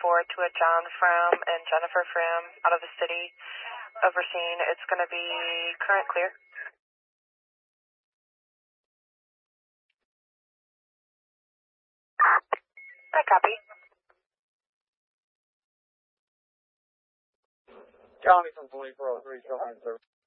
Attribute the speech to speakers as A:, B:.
A: to a John Fram and Jennifer Fram out of the city overseeing. It's going to be current clear. I copy.
B: County from Police 403, still on service.